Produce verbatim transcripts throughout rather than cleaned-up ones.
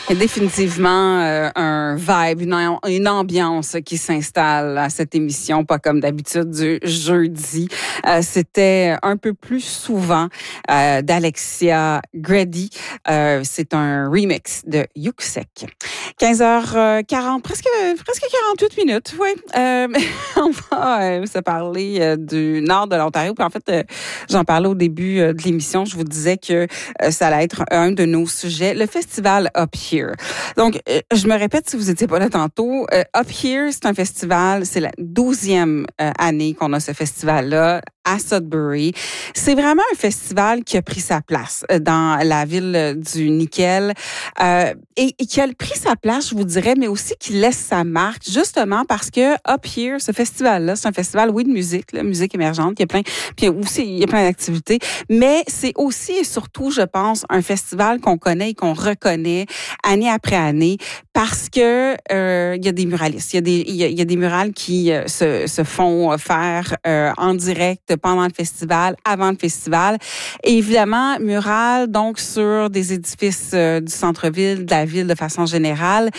Il y a définitivement euh, un vibe, une, une ambiance qui s'installe à cette émission, pas comme d'habitude du jeudi. Euh, c'était un peu plus souvent euh, d'Alexia Grady. Euh, c'est un remix de Yuksek. quinze heures quarante, presque presque quarante-huit minutes, oui. Euh, on va euh, se parler euh, du nord de l'Ontario. Puis en fait, euh, j'en parlais au début euh, de l'émission. Je vous disais que euh, ça allait être un de nos sujets, le festival Up Here. Donc, euh, je me répète si vous étiez pas là tantôt. Euh, Up Here, c'est un festival, c'est la douzième euh, année qu'on a ce festival-là à Sudbury. C'est vraiment un festival qui a pris sa place dans la ville du nickel euh, et, et qui a pris sa place, je vous dirais, mais aussi qui laisse sa marque, justement parce que Up Here, ce festival-là, c'est un festival, oui, de musique, là, musique émergente, il y a plein, puis aussi, il y a plein d'activités, mais c'est aussi et surtout, je pense, un festival qu'on connaît et qu'on reconnaît année après année parce que euh, il y a des muralistes, il y a des, il y a, il y a des murales qui euh, se, se font faire euh, en direct pendant le festival, avant le festival. Et évidemment, murales, donc, sur des édifices euh, du centre-ville, de la ville de façon générale,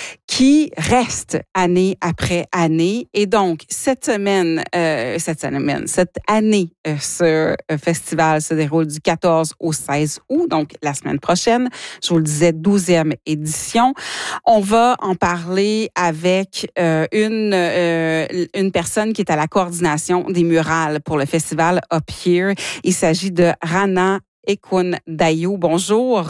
qui restent année après année. Et donc, cette semaine, euh, cette semaine, cette année, euh, ce euh, festival se déroule du quatorze au seize août, donc la semaine prochaine. Je vous le disais, douzième édition. On va en parler avec euh, une, euh, une personne qui est à la coordination des murales pour le festival Up Here. Il s'agit de Rana Ekwun-Dayo. Bonjour.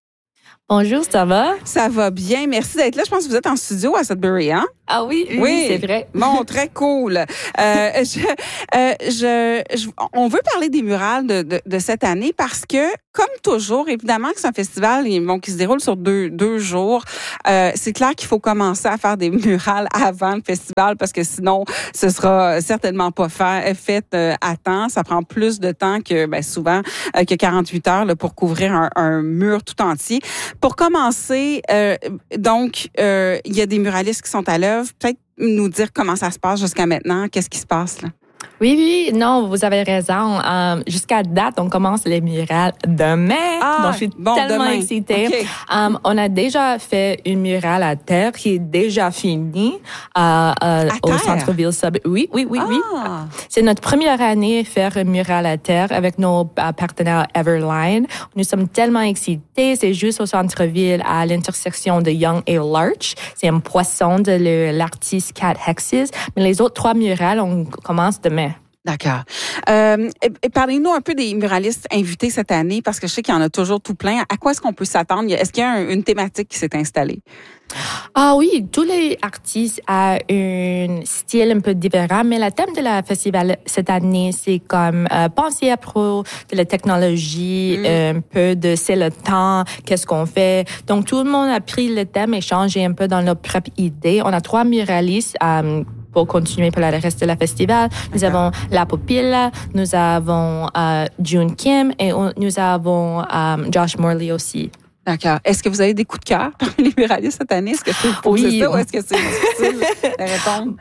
Bonjour, ça va? Ça va bien. Merci d'être là. Je pense que vous êtes en studio à Sudbury, hein? Ah oui, oui, oui, c'est vrai. Bon, très cool. Euh, je, euh, je, je, on veut parler des murales de, de, de cette année parce que, comme toujours, évidemment que c'est un festival bon, qui se déroule sur deux, deux jours. Euh, c'est clair qu'il faut commencer à faire des murales avant le festival parce que sinon, ce sera certainement pas fait, fait euh, à temps. Ça prend plus de temps que ben, souvent euh, que quarante-huit heures là, pour couvrir un, un mur tout entier. Pour commencer, euh, donc, euh, il y a des muralistes qui sont à l'œuvre. Peut-être nous dire comment ça se passe jusqu'à maintenant. Qu'est-ce qui se passe là? Oui, oui, non, vous avez raison. Um, jusqu'à date, on commence les murales demain. Ah, donc, je suis bon, tellement demain. excitée. Okay. Um, on a déjà fait une murale à terre qui est déjà finie euh, euh, au centre-ville. Oui, oui, oui, ah. oui. C'est notre première année à faire une murale à terre avec nos uh, partenaires Everline. Nous sommes tellement excités. C'est juste au centre-ville, à l'intersection de Yonge et Larch. C'est un poisson de le, l'artiste Cat Hexes. Mais les autres trois murales, on commence demain. D'accord. Euh, et, et parlez-nous un peu des muralistes invités cette année, parce que je sais qu'il y en a toujours tout plein. À quoi est-ce qu'on peut s'attendre? Est-ce qu'il y a un, une thématique qui s'est installée? Ah oui, tous les artistes ont un style un peu différent, mais le thème de la festival cette année, c'est comme euh, penser à propos de la technologie, mm. un peu de c'est le temps, qu'est-ce qu'on fait. Donc, tout le monde a pris le thème et changé un peu dans leur propre idée. On a trois muralistes euh, pour continuer pour le reste de la festival. Nous okay. avons La Pupilla, nous avons euh, June Kim et on, nous avons euh, Josh Morley aussi. D'accord. Est-ce que vous avez des coups de cœur parmi les muralistes cette année? Est-ce que c'est pour oui. ça ou est-ce que c'est difficile de répondre?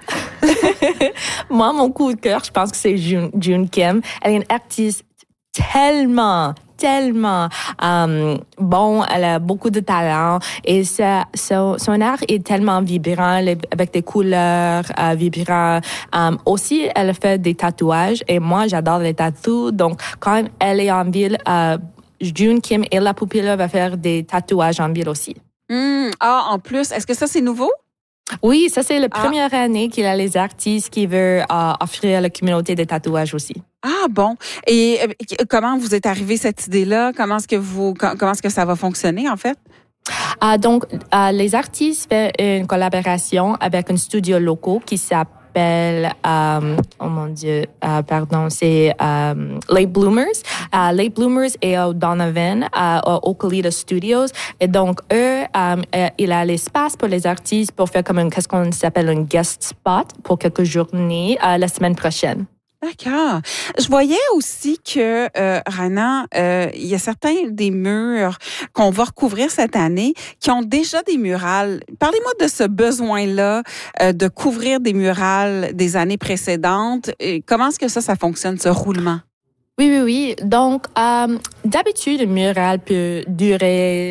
Moi, mon coup de cœur, je pense que c'est June, June Kim. Elle est une artiste tellement, tellement um, bon. Elle a beaucoup de talent et ça, son, son art est tellement vibrant avec des couleurs euh, vibrantes. Um, aussi, elle fait des tatouages et moi, j'adore les tatous. Donc, quand elle est en ville, euh, June Kim et La Pupilla va faire des tatouages en ville aussi. Mmh. Ah, en plus, est-ce que ça, c'est nouveau? Oui, ça, c'est la ah. première année qu'il y a les artistes qui veulent euh, offrir à la communauté des tatouages aussi. Ah bon. Et euh, comment vous êtes arrivé cette idée-là? Comment est-ce que vous, comment est-ce que ça va fonctionner, en fait? Uh, donc, uh, les artistes font une collaboration avec un studio local qui s'appelle, um, oh mon Dieu, uh, pardon, c'est um, Late Bloomers. Uh, Late Bloomers est au Donovan, uh, au Okalita Studios. Et donc, eux, um, euh, il a l'espace pour les artistes pour faire comme un, qu'est-ce qu'on s'appelle un guest spot pour quelques journées uh, la semaine prochaine. D'accord. Je voyais aussi que, euh, Rana, euh, il y a certains des murs qu'on va recouvrir cette année qui ont déjà des murales. Parlez-moi de ce besoin-là euh, de couvrir des murales des années précédentes. Et comment est-ce que ça, ça fonctionne, ce roulement? Oui, oui, oui. Donc, euh, d'habitude, un mural peut durer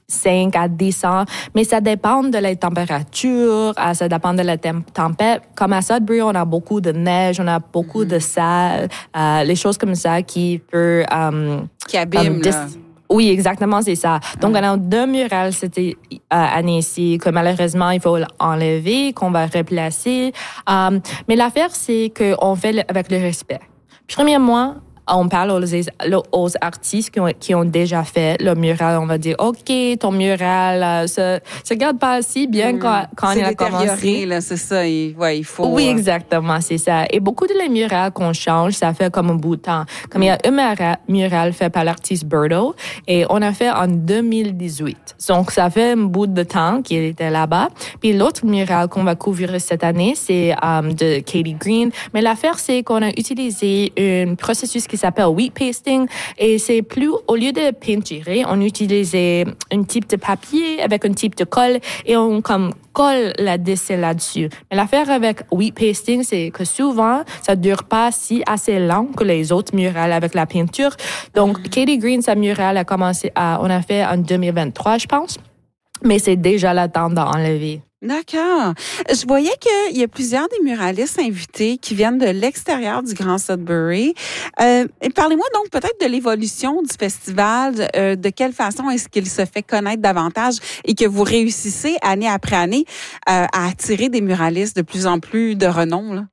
cinq à dix ans, mais ça dépend de la température, ça dépend de la tem- tempête. Comme à Sudbury, on a beaucoup de neige, on a beaucoup mm-hmm. de sable, euh, les choses comme ça qui peuvent... Um, qui abîment, um, Oui, exactement, c'est ça. Donc, on a deux murales cette euh, année-ci que malheureusement, il faut enlever, qu'on va replacer. Um, mais l'affaire, c'est qu'on fait avec le respect. Premièrement, on parle aux, aux artistes qui ont, qui ont déjà fait le mural. On va dire, OK, ton mural euh, se, se garde pas si bien mmh. quand, quand il a commencé. Là, c'est ça. Il, ouais, il faut... Oui, exactement, c'est ça. Et beaucoup de les murales qu'on change, ça fait comme un bout de temps. Comme mmh. il y a un mural, mural fait par l'artiste Birdo et on a fait en deux mille dix-huit. Donc, ça fait un bout de temps qu'il était là-bas. Puis l'autre mural qu'on va couvrir cette année, c'est um, de Katie Green. Mais l'affaire, c'est qu'on a utilisé un processus qui s'appelle wheat pasting et c'est plus, au lieu de peinturer, on utilisait un type de papier avec un type de colle et on comme colle la dessin là-dessus. Mais l'affaire avec wheat pasting, c'est que souvent, ça dure pas si assez long que les autres murales avec la peinture. Donc, Katie Green, sa murale a commencé à, on a fait en deux mille vingt-trois, je pense, mais c'est déjà le temps d'enlever. D'accord. Je voyais qu'il y a plusieurs des muralistes invités qui viennent de l'extérieur du Grand Sudbury. Euh, et parlez-moi donc peut-être de l'évolution du festival, euh, de quelle façon est-ce qu'il se fait connaître davantage et que vous réussissez année après année euh, à attirer des muralistes de plus en plus de renom, là?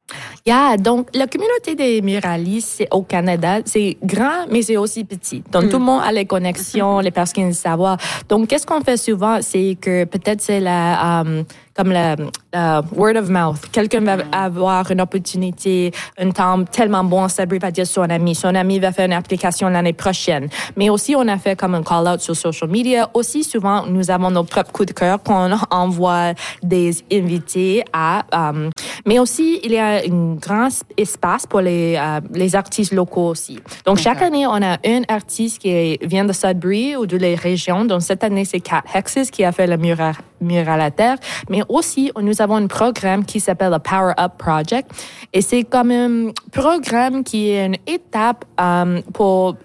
Yeah, donc la communauté des muralistes au Canada, c'est grand, mais c'est aussi petit. Donc, mm. tout le monde a les connexions, les personnes qui veulent savoir. Donc, qu'est-ce qu'on fait souvent, c'est que peut-être c'est la... Um, comme le uh, word of mouth. Quelqu'un va avoir une opportunité, un temps tellement bon, ça va dire son ami. Son ami va faire une application l'année prochaine. Mais aussi, on a fait comme un call-out sur social media. Aussi, souvent, nous avons nos propres coups de cœur qu'on envoie des invités à. Um, mais aussi, il y a un grand espace pour les, uh, les artistes locaux aussi. Donc, chaque okay. année, on a un artiste qui vient de Sudbury ou de les régions. Donc, cette année, c'est Kat Hexes qui a fait le mural, mural à terre. Mais aussi, nous avons un programme qui s'appelle le Power Up Project. Et c'est comme un programme qui est une étape um, pour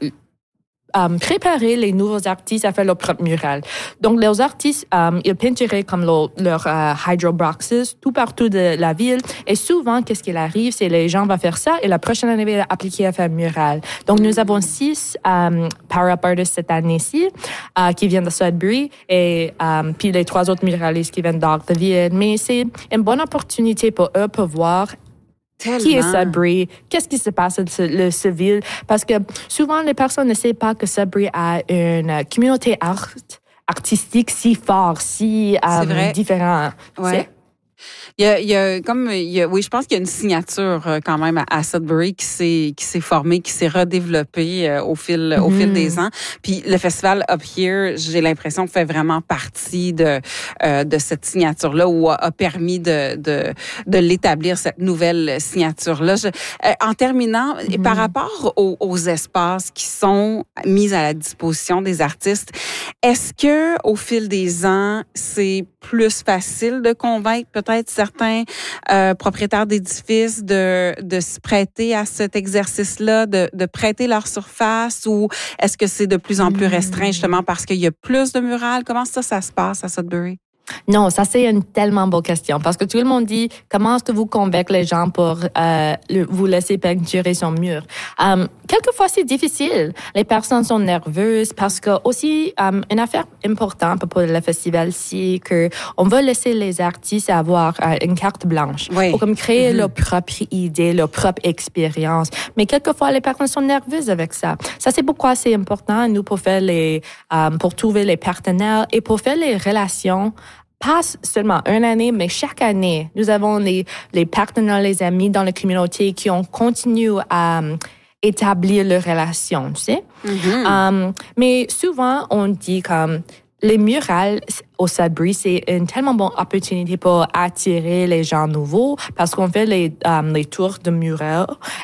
um, préparer les nouveaux artistes à faire leur propre mural. Donc, les artistes, um, ils peinturaient comme leurs leur, uh, hydro boxes tout partout de la ville. Et souvent, qu'est-ce qu'il arrive, c'est les gens vont faire ça et la prochaine année, ils vont appliquer à faire un mural. Donc, nous avons six um, Power Up artists cette année-ci uh, qui viennent de Sudbury et um, puis les trois autres muralistes qui viennent d'Arthurville. Mais c'est une bonne opportunité pour eux pour voir Tellement. Qui est Sudbury? Qu'est-ce qui se passe dans le civil? Parce que souvent, les personnes ne savent pas que Sudbury a une communauté art, artistique si forte, si um, différente. Ouais. Il y a, il y a comme il y a, oui, je pense qu'il y a une signature quand même à, à Sudbury qui s'est qui s'est formée, qui s'est redéveloppée au fil mm-hmm. au fil des ans. Puis le festival Up Here, j'ai l'impression fait vraiment partie de euh, de cette signature là ou a, a permis de de de l'établir cette nouvelle signature là. Je, euh, en terminant, mm-hmm. par rapport aux, aux espaces qui sont mis à la disposition des artistes, est-ce que au fil des ans, c'est plus facile de convaincre peut-être certains euh, propriétaires d'édifices de, de se prêter à cet exercice-là, de, de prêter leur surface, ou est-ce que c'est de plus en plus restreint justement parce qu'il y a plus de murales? Comment ça, ça se passe à Sudbury? Non, ça c'est une tellement bonne question parce que tout le monde dit comment est-ce que vous convaincez les gens pour euh, le, vous laisser peinturer son mur. Um, quelquefois c'est difficile. Les personnes sont nerveuses parce que aussi um, une affaire importante pour le festival c'est que on veut laisser les artistes avoir uh, une carte blanche oui. pour comme créer mm-hmm. leur propre idée, leur propre expérience. Mais quelquefois les personnes sont nerveuses avec ça. Ça c'est pourquoi c'est important nous pour faire les um, pour trouver les partenaires et pour faire les relations. Pas seulement une année, mais chaque année, nous avons les, les partenaires, les amis dans la communauté qui ont continué à um, établir leurs relations, tu sais. Mm-hmm. Um, mais souvent, on dit comme les murales au Sudbury, c'est une tellement bonne opportunité pour attirer les gens nouveaux parce qu'on fait les, um, les tours de murales.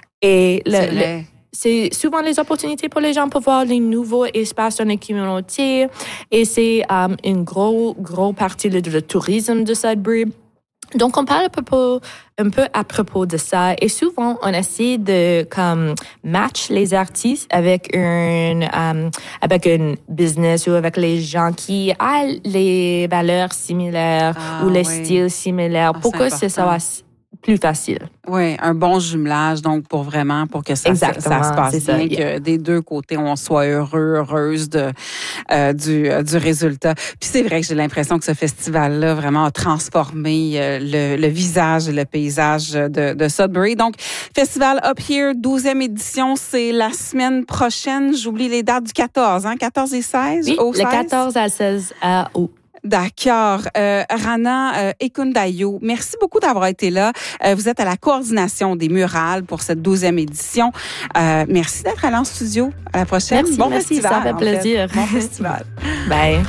Et le, c'est vrai. Le, c'est souvent les opportunités pour les gens pour voir les nouveaux espaces dans les communautés. Et c'est um, une grosse, grosse partie du tourisme de Sudbury. Donc, on parle un peu, un peu à propos de ça. Et souvent, on essaie de comme match les artistes avec une um, avec une business ou avec les gens qui ont les valeurs similaires ah, ou les oui. styles similaires ah, pour que ça soit plus facile. Oui, un bon jumelage, donc pour vraiment, pour que ça, ça, ça se passe bien, ça, que des deux côtés, on soit heureux, heureuse de, euh, du, euh, du résultat. Puis c'est vrai que j'ai l'impression que ce festival-là vraiment a transformé euh, le, le visage et le paysage de, de Sudbury. Donc, Festival Up Here, douzième édition, c'est la semaine prochaine. J'oublie les dates du quatorze, hein? quatorze et seize? Oui, au le quatorze à seize août. D'accord. Euh, Rana euh, Ekundayo, merci beaucoup d'avoir été là. Euh, vous êtes à la coordination des murales pour cette douzième édition. Euh, merci d'être allé en studio. À la prochaine. Merci, bon merci, festival. Ça fait plaisir. En fait. Bon festival. Bye.